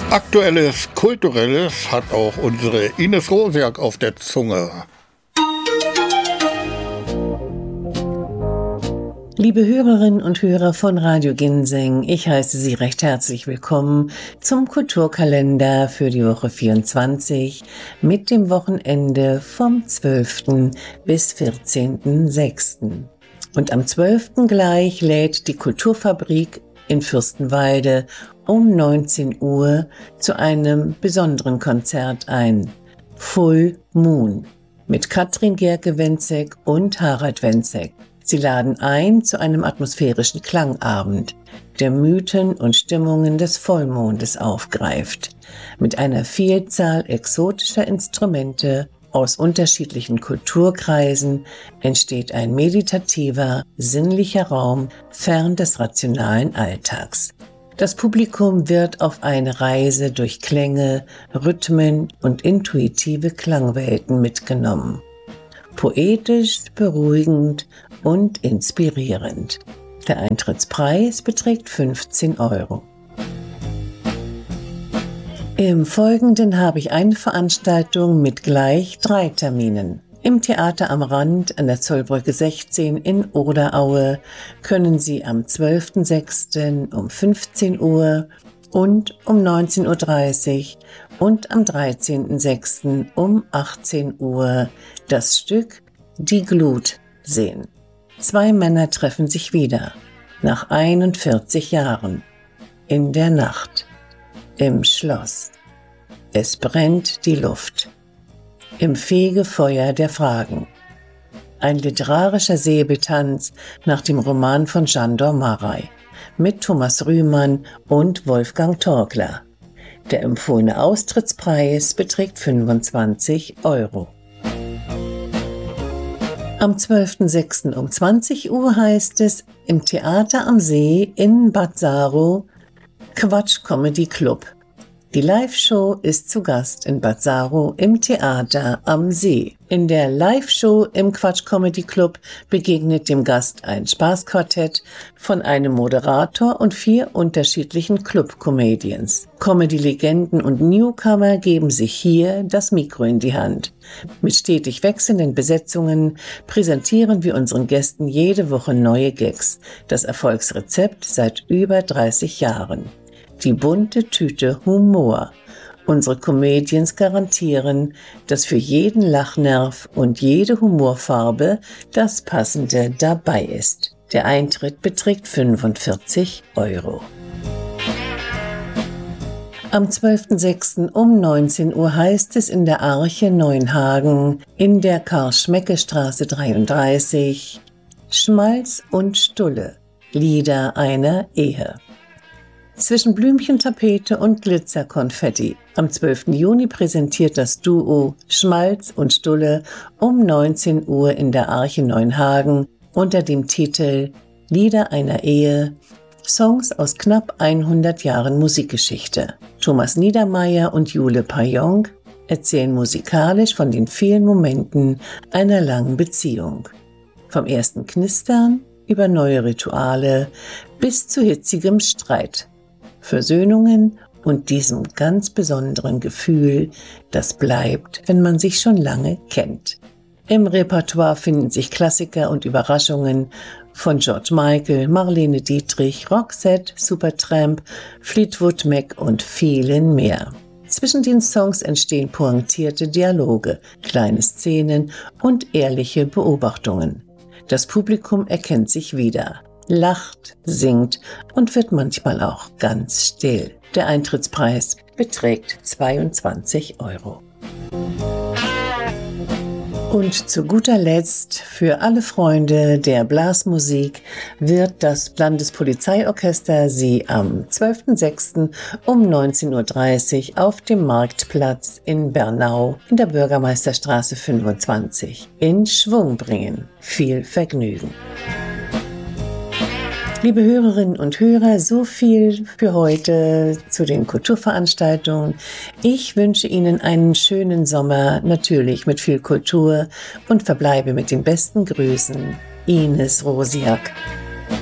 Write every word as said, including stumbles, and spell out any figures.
Aktuelles, Kulturelles hat auch unsere Ines Rosiak auf der Zunge. Liebe Hörerinnen und Hörer von Radio Ginseng, ich heiße Sie recht herzlich willkommen zum Kulturkalender für die Woche vierundzwanzig mit dem Wochenende vom zwölften bis vierzehnten sechsten Und am zwölften gleich lädt die Kulturfabrik in Fürstenwalde um neunzehn Uhr zu einem besonderen Konzert ein. Full Moon mit Katrin Gerke-Wenzek und Harald Wenzek. Sie laden ein zu einem atmosphärischen Klangabend, der Mythen und Stimmungen des Vollmondes aufgreift, mit einer Vielzahl exotischer Instrumente aus unterschiedlichen Kulturkreisen entsteht ein meditativer, sinnlicher Raum fern des rationalen Alltags. Das Publikum wird auf eine Reise durch Klänge, Rhythmen und intuitive Klangwelten mitgenommen. Poetisch, beruhigend und inspirierend. Der Eintrittspreis beträgt fünfzehn Euro. Im Folgenden habe ich eine Veranstaltung mit gleich drei Terminen. Im Theater am Rand an der Zollbrücke sechzehn in Oderaue können Sie am zwölften sechsten um fünfzehn Uhr und um neunzehn Uhr dreißig und am dreizehnten sechsten um achtzehn Uhr das Stück Die Glut sehen. Zwei Männer treffen sich wieder, nach einundvierzig Jahren, in der Nacht, im Schloss. Es brennt die Luft. Im Fegefeuer der Fragen. Ein literarischer Säbeltanz nach dem Roman von Sándor Márai mit Thomas Rühmann und Wolfgang Torgler. Der empfohlene Austrittspreis beträgt fünfundzwanzig Euro. Am zwölften sechsten um zwanzig Uhr heißt es im Theater am See in Bad Saro Quatsch Comedy Club. Die Live-Show ist zu Gast in Bad Saro im Theater am See. In der Live-Show im Quatsch Comedy Club begegnet dem Gast ein Spaßquartett von einem Moderator und vier unterschiedlichen Club-Comedians. Comedy-Legenden und Newcomer geben sich hier das Mikro in die Hand. Mit stetig wechselnden Besetzungen präsentieren wir unseren Gästen jede Woche neue Gags. Das Erfolgsrezept seit über dreißig Jahren. Die bunte Tüte Humor. Unsere Comedians garantieren, dass für jeden Lachnerv und jede Humorfarbe das Passende dabei ist. Der Eintritt beträgt fünfundvierzig Euro. Am zwölften sechsten um neunzehn Uhr heißt es in der Arche Neuenhagen in der Karl-Schmecke-Straße dreiunddreißig Schmalz und Stulle, Lieder einer Ehe. Zwischen Blümchentapete und Glitzerkonfetti. Am zwölften Juni präsentiert das Duo Schmalz und Stulle um neunzehn Uhr in der Arche Neuenhagen unter dem Titel Lieder einer Ehe Songs aus knapp hundert Jahren Musikgeschichte. Thomas Niedermeyer und Jule Payong erzählen musikalisch von den vielen Momenten einer langen Beziehung. Vom ersten Knistern über neue Rituale bis zu hitzigem Streit. Versöhnungen und diesem ganz besonderen Gefühl, das bleibt, wenn man sich schon lange kennt. Im Repertoire finden sich Klassiker und Überraschungen von George Michael, Marlene Dietrich, Roxette, Supertramp, Fleetwood Mac und vielen mehr. Zwischen den Songs entstehen pointierte Dialoge, kleine Szenen und ehrliche Beobachtungen. Das Publikum erkennt sich wieder. Lacht, singt und wird manchmal auch ganz still. Der Eintrittspreis beträgt zweiundzwanzig Euro. Und zu guter Letzt, für alle Freunde der Blasmusik, wird das Landespolizeiorchester Sie am zwölften sechsten um neunzehn Uhr dreißig auf dem Marktplatz in Bernau in der Bürgermeisterstraße fünfundzwanzig in Schwung bringen. Viel Vergnügen! Liebe Hörerinnen und Hörer, so viel für heute zu den Kulturveranstaltungen. Ich wünsche Ihnen einen schönen Sommer, natürlich mit viel Kultur und verbleibe mit den besten Grüßen. Ines Rosiak.